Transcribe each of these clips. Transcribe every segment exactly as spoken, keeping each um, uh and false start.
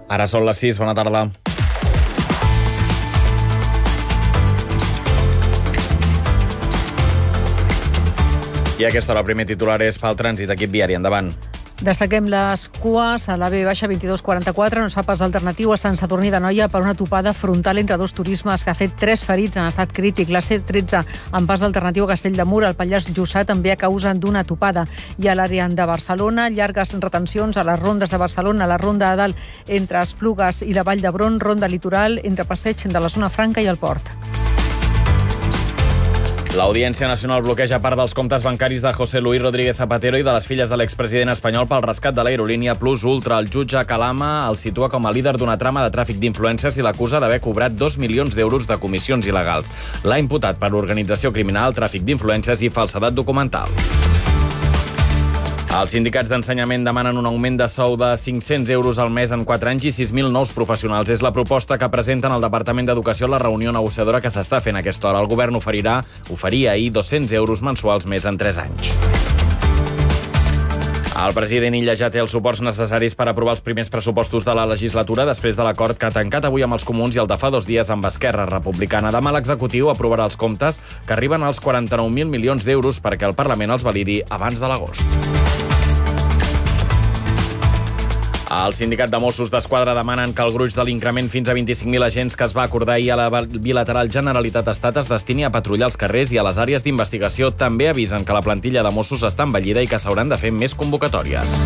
Ara són les sis, bona tarda. I a aquesta hora el primer titular és pel trànsit, equip viari, endavant. Destaquem les cues a la B vint-i-dos quaranta-quatre, no es fa pas alternatiu a Sant Sadurní d'Anoia per una topada frontal entre dos turismes que ha fet tres ferits en estat crític. La C tretze en pas alternatiu a Castell de Mur, al Pallars Jussà, també a causa d'una topada. I a l'àrea de Barcelona, llargues retencions a les rondes de Barcelona, a la ronda de dalt entre Esplugues i la Vall d'Hebron, ronda litoral entre Passeig de la Zona Franca i el Port. L'Audiència Nacional bloqueja part dels comptes bancaris de José Luis Rodríguez Zapatero i de les filles de l'expresident espanyol pel rescat de l'aerolínia Plus Ultra. El jutge Calama el situa com a líder d'una trama de tràfic d'influències i l'acusa d'haver cobrat dos milions d'euros de comissions il·legals. L'ha imputat per organització criminal, tràfic d'influències i falsedat documental. Els sindicats d'ensenyament demanen un augment de sou de cinc-cents euros al mes en quatre anys i sis mil nous professionals. És la proposta que presenten al Departament d'Educació a la reunió negociadora que s'està fent a aquesta hora. El govern oferirà, oferia ahir dos-cents euros mensuals més en tres anys. El president Illa ja té els suports necessaris per aprovar els primers pressupostos de la legislatura després de l'acord que ha tancat avui amb els comuns i el de fa dos dies amb Esquerra Republicana. Demà l'executiu aprovarà els comptes que arriben als quaranta-nou mil milions d'euros perquè el Parlament els validi abans de l'agost. El sindicat de Mossos d'Esquadra demanen que el gruix de l'increment fins a vint-i-cinc mil agents que es va acordar ahir a la bilateral Generalitat-Estat es destini a patrullar els carrers i a les àrees d'investigació. També avisen que la plantilla de Mossos està envellida i que s'hauran de fer més convocatòries.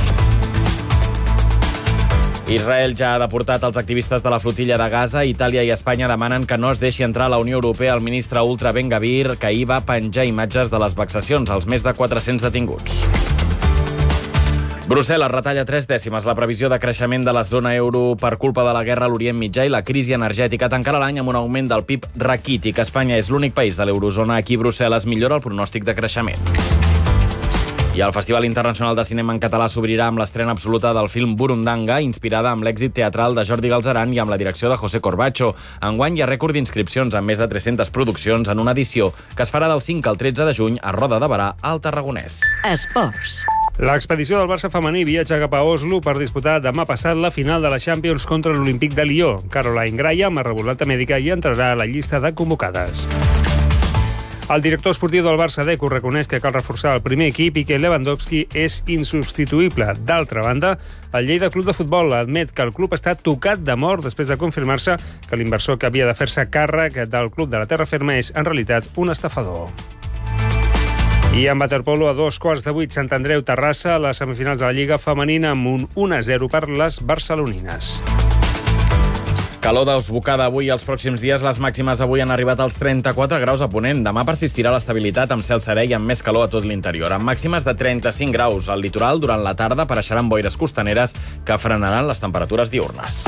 Israel ja ha deportat els activistes de la flotilla de Gaza. Itàlia i Espanya demanen que no es deixi entrar a la Unió Europea el ministre ultra Ben Gvir, que ahir va penjar imatges de les vexacions als més de quatre-cents detinguts. Brussel·les retalla tres dècimes la previsió de creixement de la zona euro per culpa de la guerra a l'Orient Mitjà i la crisi energètica. Tancarà l'any amb un augment del P I B raquític. Espanya és l'únic país de l'eurozona. Aquí Brussel·les millora el pronòstic de creixement. I el Festival Internacional de Cinema en Català s'obrirà amb l'estrena absoluta del film Burundanga, inspirada amb l'èxit teatral de Jordi Galzeran i amb la direcció de José Corbacho. Enguany hi ha rècord d'inscripcions amb més de tres-centes produccions en una edició que es farà del cinc al tretze de juny a Roda de Berà, al Tarragonès. Esports. L'expedició del Barça femení viatja cap a Oslo per disputar demà passat la final de la Champions contra l'Olímpic de Lió. Caroline Graham ha rebut l'alta mèdica i entrarà a la llista de convocades. El director esportiu del Barça, Deco, reconeix que cal reforçar el primer equip i que Lewandowski és insubstituïble. D'altra banda, el Lleida Club de Futbol admet que el club està tocat de mort després de confirmar-se que l'inversor que havia de fer-se càrrec del club de la terra ferma és, en realitat, un estafador. I en waterpolo, a dos quarts de vuit, Sant Andreu Terrassa, a les semifinals de la Lliga Femenina amb un un a zero per les barcelonines. Calor desbocada avui i els pròxims dies. Les màximes avui han arribat als trenta-quatre graus a Ponent. Demà persistirà l'estabilitat amb cel serè i amb més calor a tot l'interior. Amb màximes de trenta-cinc graus al litoral, durant la tarda apareixeran boires costaneres que frenaran les temperatures diürnes.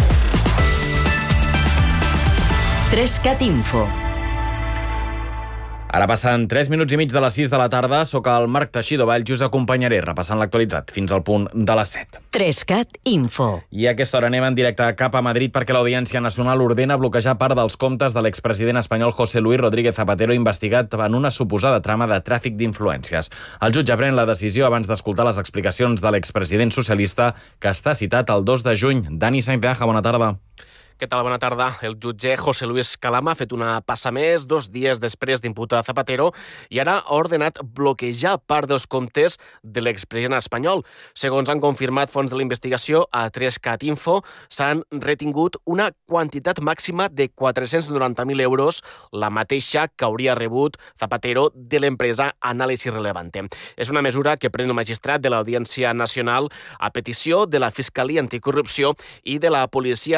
Trescat Info. Ara passen tres minuts i mig de les sis de la tarda. Soc el Marc Teixidor Valls i us acompanyaré repassant l'actualitzat fins al punt de les set. Trescat Info. I a aquesta hora anem en directe cap a Madrid perquè l'Audiència Nacional ordena bloquejar part dels comptes de l'expresident espanyol José Luis Rodríguez Zapatero, investigat en una suposada trama de tràfic d'influències. El jutge pren la decisió abans d'escoltar les explicacions de l'expresident socialista que està citat el dos de juny. Dani Sainpeaja, bona tarda. Què tal? Bona tarda. El jutge José Luis Calama ha fet una passa més dos dies després d'imputar Zapatero i ara ha ordenat bloquejar part dels comptes de l'expresident espanyol. Segons han confirmat fons de la investigació a Trescat Info, s'han retingut una quantitat màxima de quatre-cents noranta mil euros, la mateixa que hauria rebut Zapatero de l'empresa Anàlisi Relevante. És una mesura que pren el magistrat de l'Audiència Nacional a petició de la Fiscalia Anticorrupció i de la Policia